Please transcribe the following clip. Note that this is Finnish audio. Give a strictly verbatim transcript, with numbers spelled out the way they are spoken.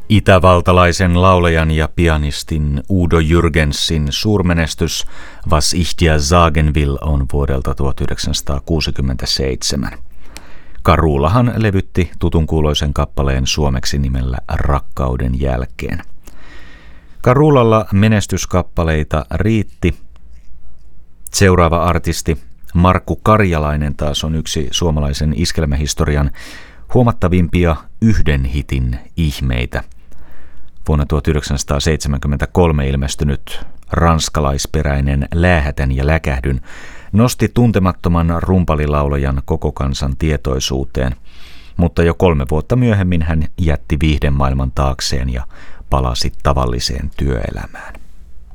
Itävaltalaisen laulajan ja pianistin Udo Jürgensin suurmenestys Was ich dir sagen will on vuodelta tuhatyhdeksänsataakuusikymmentäseitsemän. Karulahan levytti tutunkuuloisen kappaleen suomeksi nimellä Rakkauden jälkeen. Karulalla menestyskappaleita riitti. Seuraava artisti Markku Karjalainen taas on yksi suomalaisen iskelmähistorian huomattavimpia yhden hitin ihmeitä. Vuonna tuhatyhdeksänsataaseitsemänkymmentäkolme ilmestynyt ranskalaisperäinen Läähätän ja läkähdyn nosti tuntemattoman rumpalilaulajan koko kansan tietoisuuteen, mutta jo kolme vuotta myöhemmin hän jätti viihdemaailman taakseen ja palasi tavalliseen työelämään.